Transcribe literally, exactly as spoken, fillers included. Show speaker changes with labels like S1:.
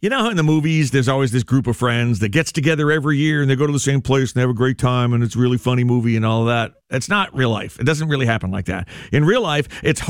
S1: You know how in the movies there's always this group of friends that gets together every year and they go to the same place and they have a great time and it's a really funny movie and all of that? It's not real life. It doesn't really happen like that. In real life, it's